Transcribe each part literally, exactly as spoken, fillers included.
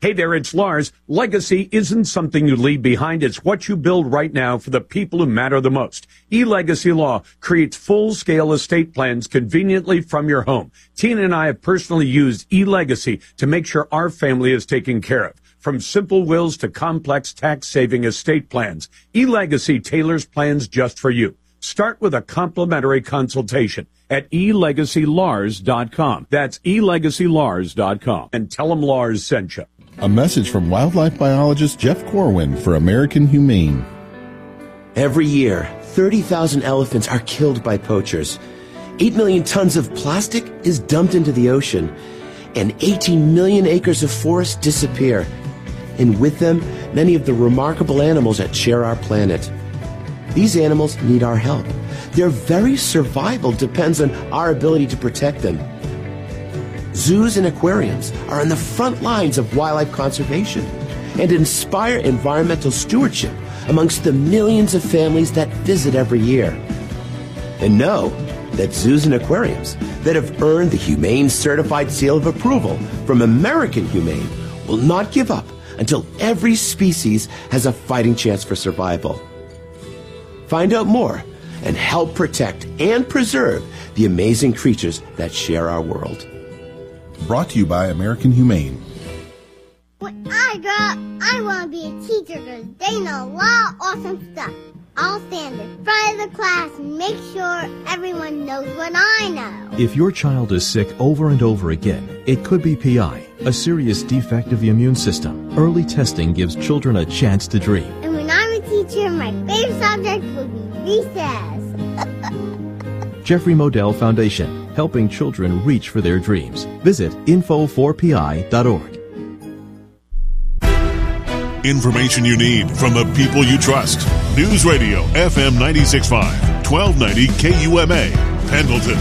Hey there, it's Lars. Legacy isn't something you leave behind. It's what you build right now for the people who matter the most. eLegacy Law creates full-scale estate plans conveniently from your home. Tina and I have personally used eLegacy to make sure our family is taken care of. From simple wills to complex tax-saving estate plans, eLegacy tailors plans just for you. Start with a complimentary consultation at e legacy lars dot com. That's e legacy lars dot com. And tell them Lars sent you. A message from wildlife biologist Jeff Corwin for American Humane. Every year, thirty thousand elephants are killed by poachers. eight million tons of plastic is dumped into the ocean. And eighteen million acres of forest disappear. And with them, many of the remarkable animals that share our planet. These animals need our help. Their very survival depends on our ability to protect them. Zoos and aquariums are on the front lines of wildlife conservation and inspire environmental stewardship amongst the millions of families that visit every year. And know that zoos and aquariums that have earned the Humane Certified Seal of Approval from American Humane will not give up until every species has a fighting chance for survival. Find out more and help protect and preserve the amazing creatures that share our world. Brought to you by American Humane. When I grow up, I want to be a teacher because they know a lot of awesome stuff. I'll stand in front of the class and make sure everyone knows what I know. If your child is sick over and over again, it could be P I, a serious defect of the immune system. Early testing gives children a chance to dream. And when I'm a teacher, my favorite subject will be recess. Jeffrey Modell Foundation, helping children reach for their dreams. Visit info four p i dot org. Information you need from the people you trust. News Radio F M ninety-six point five, twelve ninety K U M A, Pendleton.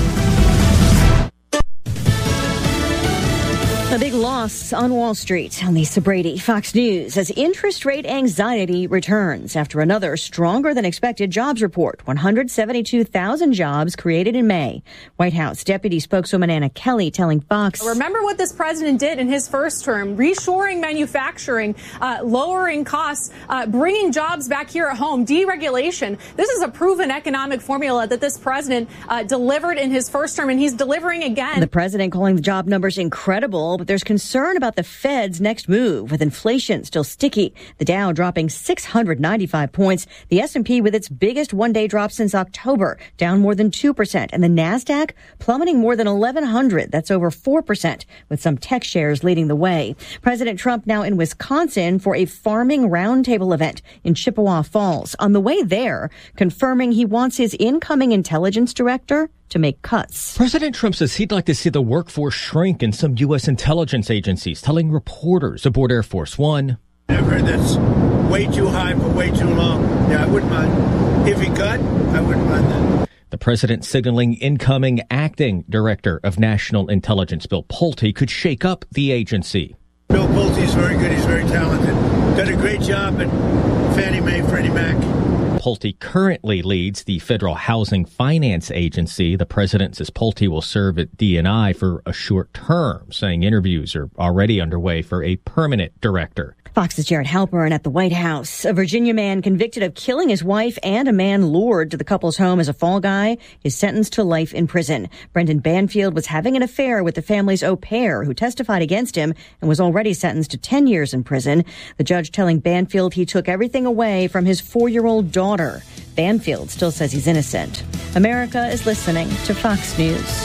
A big loss on Wall Street. On Lisa Brady, Fox News, as interest rate anxiety returns after another stronger than expected jobs report. one hundred seventy-two thousand jobs created in May. White House Deputy Spokeswoman Anna Kelly telling Fox. Remember what this president did in his first term, reshoring manufacturing, uh, lowering costs, uh, bringing jobs back here at home, deregulation. This is a proven economic formula that this president uh, delivered in his first term, and he's delivering again. The president calling the job numbers incredible, but there's concern about the Fed's next move, with inflation still sticky. The Dow dropping six hundred ninety-five points. The S and P with its biggest one-day drop since October, down more than two percent. And the NASDAQ plummeting more than eleven hundred. That's over four percent, with some tech shares leading the way. President Trump now in Wisconsin for a farming roundtable event in Chippewa Falls. On the way there, confirming he wants his incoming intelligence director to make cuts. President Trump says he'd like to see the workforce shrink in some U S intelligence agencies, telling reporters aboard Air Force One. I've heard that's way too high for way too long. Yeah, I wouldn't mind. If he cut, I wouldn't mind that. The president signaling incoming acting director of national intelligence, Bill Pulte, could shake up the agency. Bill Pulte is very good. He's very talented. Did a great job at Fannie Mae, Freddie Mac. Pulte currently leads the Federal Housing Finance Agency. The president says Pulte will serve at D and I for a short term, saying interviews are already underway for a permanent director. Fox's Jared Halpern at the White House. A Virginia man convicted of killing his wife and a man lured to the couple's home as a fall guy is sentenced to life in prison. Brendan Banfield was having an affair with the family's au pair who testified against him and was already sentenced to ten years in prison. The judge telling Banfield he took everything away from his four-year-old daughter. Banfield still says he's innocent. America is listening to Fox News.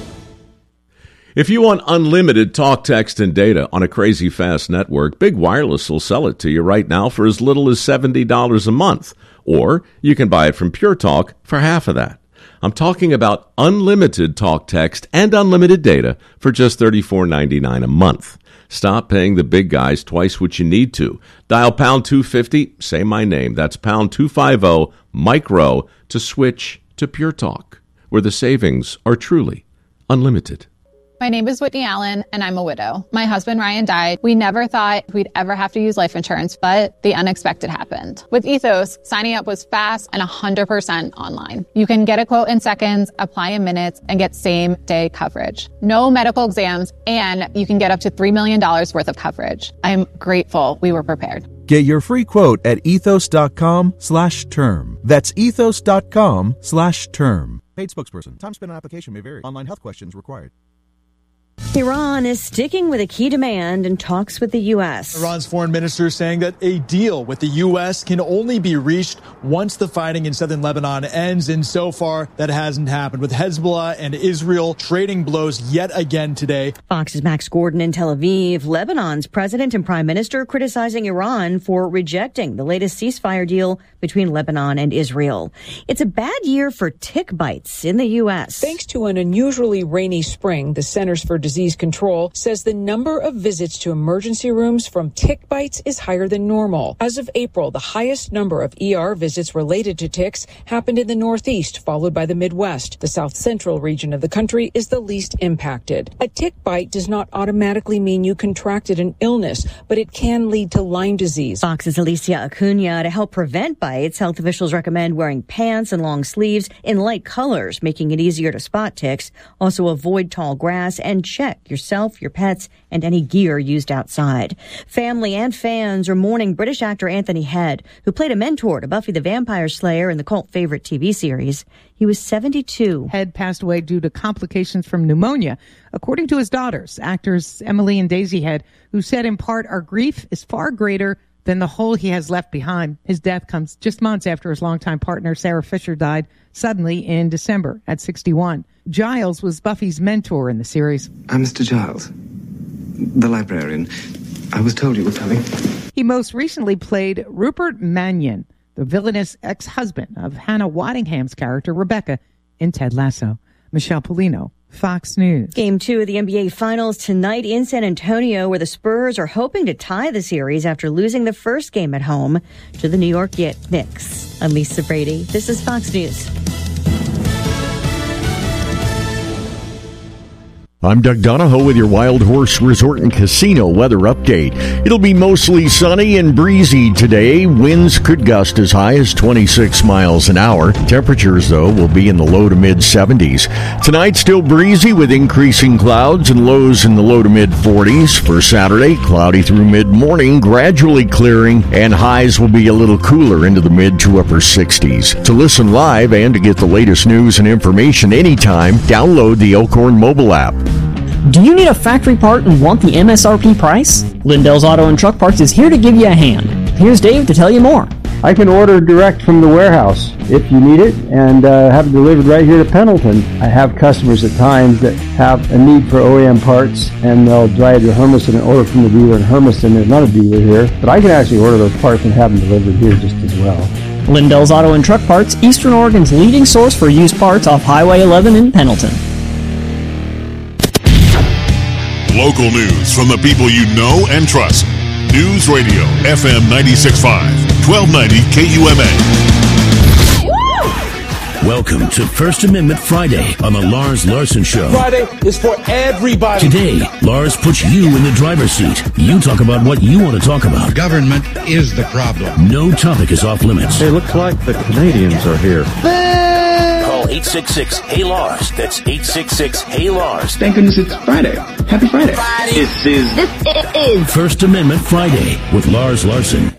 If you want unlimited talk, text, and data on a crazy fast network, Big Wireless will sell it to you right now for as little as seventy dollars a month. Or you can buy it from Pure Talk for half of that. I'm talking about unlimited talk, text, and unlimited data for just thirty-four ninety-nine a month. Stop paying the big guys twice what you need to. Dial pound two fifty, say my name. That's pound two fifty, micro, to switch to Pure Talk, where the savings are truly unlimited. My name is Whitney Allen, and I'm a widow. My husband, Ryan, died. We never thought we'd ever have to use life insurance, but the unexpected happened. With Ethos, signing up was fast and one hundred percent online. You can get a quote in seconds, apply in minutes, and get same-day coverage. No medical exams, and you can get up to three million dollars worth of coverage. I'm grateful we were prepared. Get your free quote at ethos.com slash term. That's ethos.com slash term. Paid spokesperson. Time spent on application may vary. Online health questions required. Iran is sticking with a key demand in talks with the U S. Iran's foreign minister is saying that a deal with the U S can only be reached once the fighting in southern Lebanon ends, and so far that hasn't happened, with Hezbollah and Israel trading blows yet again today. Fox's Max Gordon in Tel Aviv. Lebanon's president and prime minister criticizing Iran for rejecting the latest ceasefire deal between Lebanon and Israel. It's a bad year for tick bites in the U S. Thanks to an unusually rainy spring, the Centers for Disease Control says the number of visits to emergency rooms from tick bites is higher than normal. As of April, the highest number of E R visits related to ticks happened in the Northeast, followed by the Midwest. The South Central region of the country is the least impacted. A tick bite does not automatically mean you contracted an illness, but it can lead to Lyme disease. Fox's Alicia Acuna. To help prevent bites, health officials recommend wearing pants and long sleeves in light colors, making it easier to spot ticks. Also avoid tall grass and check yourself, your pets, and any gear used outside. Family and fans are mourning British actor Anthony Head, who played a mentor to Buffy the Vampire Slayer in the cult favorite T V series. He was seventy-two. Head passed away due to complications from pneumonia, according to his daughters, actors Emily and Daisy Head, who said in part, "Our grief is far greater than the hole he has left behind." His death comes just months after his longtime partner Sarah Fisher died suddenly in December at sixty-one. Giles was Buffy's mentor in the series. I'm Mister Giles, the librarian. I was told you were coming. He most recently played Rupert Mannion, the villainous ex-husband of Hannah Waddingham's character Rebecca in Ted Lasso. Michelle Polino, Fox News. Game two of the N B A Finals tonight in San Antonio, where the Spurs are hoping to tie the series after losing the first game at home to the New York Knicks. I'm Lisa Brady. This is Fox News. I'm Doug Donahoe with your Wild Horse Resort and Casino weather update. It'll be mostly sunny and breezy today. Winds could gust as high as twenty-six miles an hour. Temperatures, though, will be in the low to mid seventies. Tonight, still breezy with increasing clouds and lows in the low to mid forties. For Saturday, cloudy through mid-morning, gradually clearing, and highs will be a little cooler into the mid to upper sixties. To listen live and to get the latest news and information anytime, download the Elkhorn mobile app. Do you need a factory part and want the M S R P price? Lindell's Auto and Truck Parts is here to give you a hand. Here's Dave to tell you more. I can order direct from the warehouse if you need it and uh, have it delivered right here to Pendleton. I have customers at times that have a need for O E M parts, and they'll drive to Hermiston and order from the dealer in Hermiston. There's not a dealer here, but I can actually order those parts and have them delivered here just as well. Lindell's Auto and Truck Parts, Eastern Oregon's leading source for used parts off Highway eleven in Pendleton. Local news from the people you know and trust. News Radio F M ninety-six point five, twelve ninety K U M A. Welcome to First Amendment Friday on the Lars Larson Show. Friday is for everybody. Today, Lars puts you in the driver's seat. You talk about what you want to talk about. Government is the problem. No topic is off limits. It looks like the Canadians are here. Call eight six six, H E Y, L A R S. That's eight six six, H E Y, L A R S. Thank goodness it's Friday. Happy Friday. Friday. This is, this is First Amendment Friday with Lars Larson.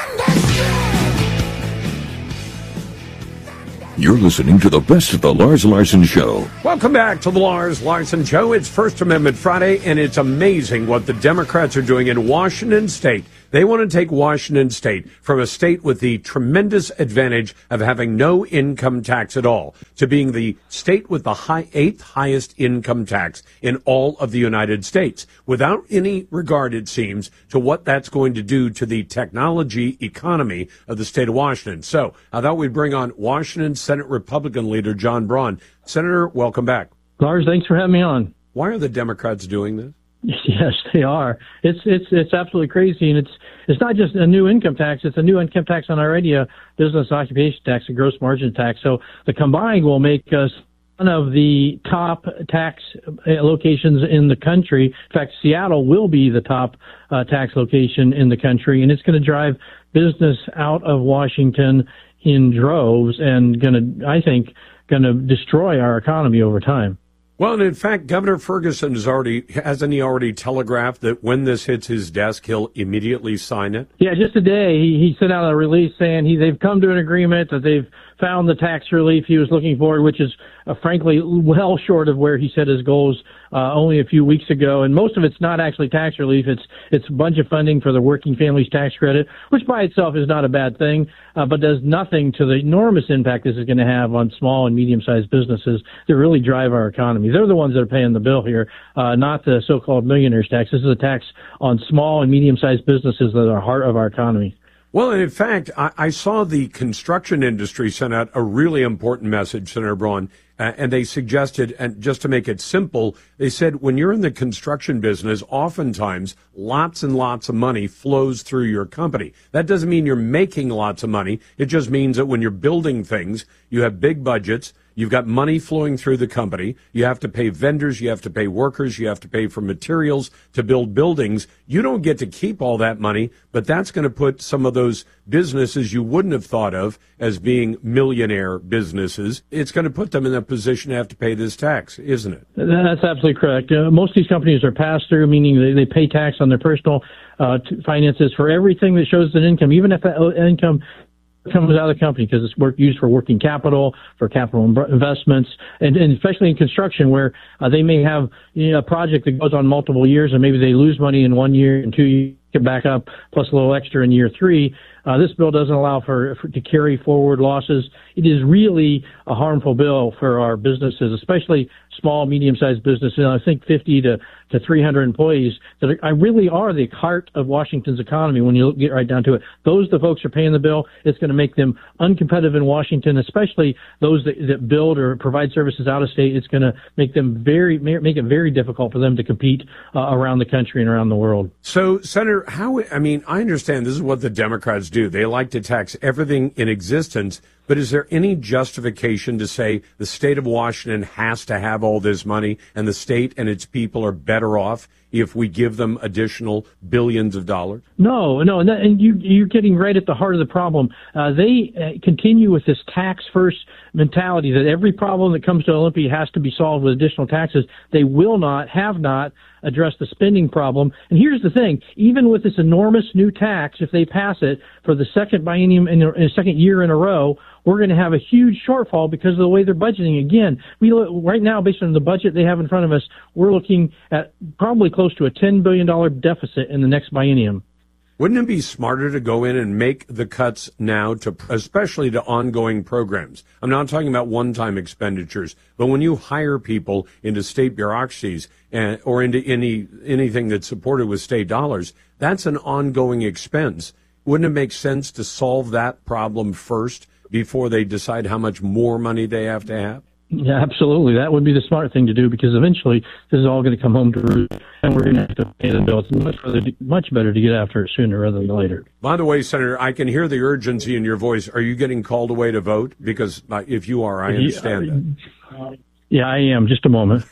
You're listening to the best of the Lars Larson Show. Welcome back to the Lars Larson Show. It's First Amendment Friday, and it's amazing what the Democrats are doing in Washington State. They want to take Washington State from a state with the tremendous advantage of having no income tax at all to being the state with the high, eighth highest income tax in all of the United States, without any regard, it seems, to what that's going to do to the technology economy of the state of Washington. So I thought we'd bring on Washington Senate Republican leader John Braun. Senator, welcome back. Lars, thanks for having me on. Why are the Democrats doing this? Yes, they are. It's it's it's absolutely crazy, and it's it's not just a new income tax. It's a new income tax on already a business occupation tax, a gross margin tax. So the combined will make us one of the top tax locations in the country. In fact, Seattle will be the top uh, tax location in the country, and it's going to drive business out of Washington in droves and going to, I think, going to destroy our economy over time. Well, and in fact, Governor Ferguson has already, hasn't he already telegraphed that when this hits his desk, he'll immediately sign it? Yeah, just today he, he sent out a release saying he, they've come to an agreement that they've found the tax relief he was looking for, which is uh, frankly well short of where he set his goals uh, only a few weeks ago. And most of it's not actually tax relief. It's it's a bunch of funding for the working families tax credit, which by itself is not a bad thing, uh, but does nothing to the enormous impact this is going to have on small and medium-sized businesses that really drive our economy. They're the ones that are paying the bill here, uh, not the so-called millionaires tax. This is a tax on small and medium-sized businesses that are the heart of our economy. Well, and in fact, I, I saw the construction industry send out a really important message, Senator Braun, uh, and they suggested, and just to make it simple, they said when you're in the construction business, oftentimes lots and lots of money flows through your company. That doesn't mean you're making lots of money. It just means that when you're building things, you have big budgets. You've got money flowing through the company. You have to pay vendors. You have to pay workers. You have to pay for materials to build buildings. You don't get to keep all that money, but that's going to put some of those businesses you wouldn't have thought of as being millionaire businesses. It's going to put them in a position to have to pay this tax, isn't it? That's absolutely correct. Uh, most of these companies are pass-through, meaning they, they pay tax on their personal uh, t- finances for everything that shows an income, even if that income comes out of the company, because it's work used for working capital, for capital investments, and, and especially in construction where uh, they may have you know, a project that goes on multiple years and maybe they lose money in one year and two years, get back up, plus a little extra in year three. Uh, this bill doesn't allow for, for to carry forward losses. It is really a harmful bill for our businesses, especially small, medium-sized businesses. And I think fifty to three hundred employees that are, really are the heart of Washington's economy when you get right down to it. Those the folks are paying the bill. It's going to make them uncompetitive in Washington, especially those that, that build or provide services out of state. It's going to make them very make it very difficult for them to compete uh, around the country and around the world. So, Senator, how? I mean, I understand this is what the Democrats do. They like to tax everything in existence. But is there any justification to say the state of Washington has to have all this money and the state and its people are better off if we give them additional billions of dollars? No, no, and, that, and you, you're getting right at the heart of the problem. Uh, they uh, continue with this tax-first mentality that every problem that comes to Olympia has to be solved with additional taxes. They will not, have not, address the spending problem. And here's the thing, even with this enormous new tax, if they pass it for the second biennium in a, in a second year in a row, we're going to have a huge shortfall because of the way they're budgeting. Again, we look, right now, based on the budget they have in front of us, we're looking at probably close to a ten billion dollars deficit in the next biennium. Wouldn't it be smarter to go in and make the cuts now, to especially to ongoing programs? I'm not talking about one-time expenditures, but when you hire people into state bureaucracies and, or into any anything that's supported with state dollars, that's an ongoing expense. Wouldn't it make sense to solve that problem first before they decide how much more money they have to have? Yeah, absolutely. That would be the smart thing to do, because eventually this is all going to come home to roost, and we're going to have to pay the bill. It's much, rather, much better to get after it sooner rather than later. By the way, Senator, I can hear the urgency in your voice. Are you getting called away to vote? Because uh, if you are, I understand yeah, that. Yeah, I am. Just a moment.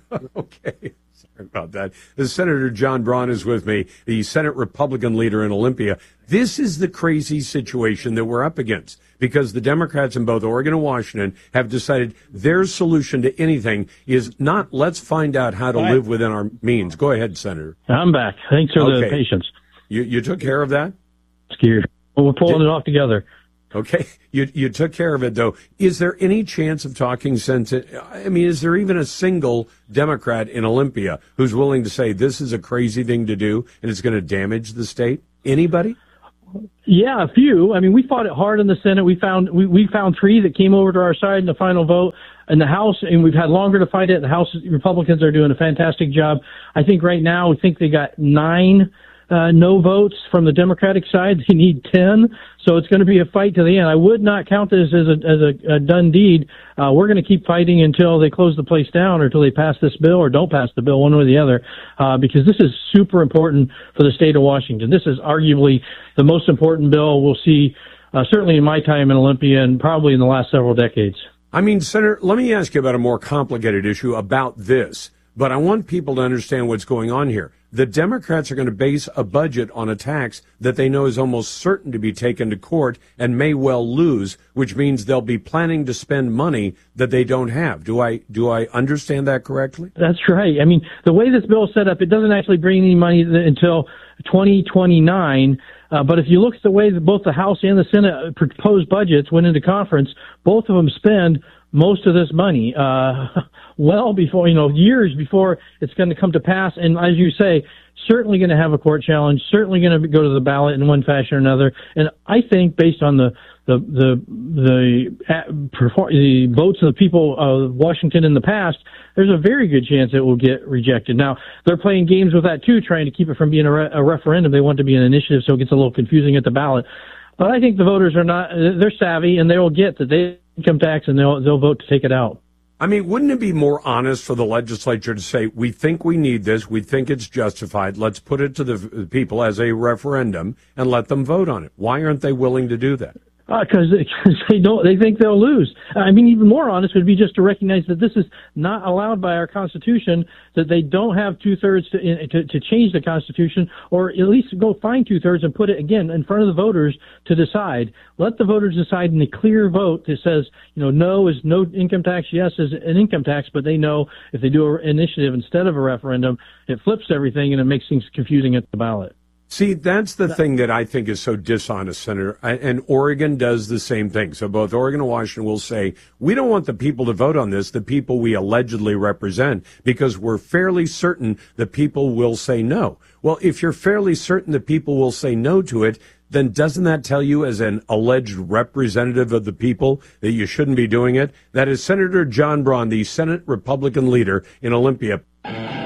Okay. Sorry about that. The Senator John Braun is with me, the Senate Republican leader in Olympia. This is the crazy situation that we're up against, because the Democrats in both Oregon and Washington have decided their solution to anything is not let's find out how to live within our means. Go ahead, Senator. I'm back. Thanks for okay. the patience. You you took care of that? Scared. Well, we're pulling Did, it off together. Okay. You you took care of it, though. Is there any chance of talking sense? I mean, is there even a single Democrat in Olympia who's willing to say this is a crazy thing to do and it's going to damage the state? Anybody? Yeah, a few. I mean, we fought it hard in the Senate. We found we, we found three that came over to our side in the final vote. In the House, and we've had longer to fight it. The House Republicans are doing a fantastic job. I think right now, we think they got nine uh, no votes from the Democratic side. They need ten, so it's going to be a fight to the end. I would not count this as a, as a, a done deed. Uh, we're going to keep fighting until they close the place down or until they pass this bill or don't pass the bill, one way or the other, uh, because this is super important for the state of Washington. This is arguably the most important bill we'll see, uh, certainly in my time in Olympia and probably in the last several decades. I mean, Senator, let me ask you about a more complicated issue about this, but I want people to understand what's going on here. The Democrats are going to base a budget on a tax that they know is almost certain to be taken to court and may well lose, which means they'll be planning to spend money that they don't have. Do I do I understand that correctly? That's right. I mean, the way this bill is set up, it doesn't actually bring any money until twenty twenty-nine. Uh, but if you look at the way that both the House and the Senate proposed budgets went into conference, both of them spend most of this money, uh, well before, you know, years before it's going to come to pass. And as you say, certainly going to have a court challenge, certainly going to go to the ballot in one fashion or another. And I think based on the, the, the, the, uh, perform- the votes of the people of Washington in the past, there's a very good chance it will get rejected. Now, they're playing games with that too, trying to keep it from being a, re- a referendum. They want it to be an initiative, so it gets a little confusing at the ballot. But I think the voters are not, they're savvy, and they will get that they income tax, and they'll they'll vote to take it out. I mean, wouldn't it be more honest for the legislature to say, we think we need this, we think it's justified, let's put it to the people as a referendum and let them vote on it? Why aren't they willing to do that? Because uh, they don't, they think they'll lose. I mean, even more honest would be just to recognize that this is not allowed by our Constitution, that they don't have two thirds to, to to change the Constitution, or at least go find two thirds and put it again in front of the voters to decide. Let the voters decide in a clear vote that says, you know, no is no income tax, yes is an income tax, but they know if they do an initiative instead of a referendum, it flips everything and it makes things confusing at the ballot. See, that's the thing that I think is so dishonest, Senator. And Oregon does the same thing. So both Oregon and Washington will say, we don't want the people to vote on this, the people we allegedly represent, because we're fairly certain the people will say no. Well, if you're fairly certain the people will say no to it, then doesn't that tell you as an alleged representative of the people that you shouldn't be doing it? That is Senator John Braun, the Senate Republican leader in Olympia.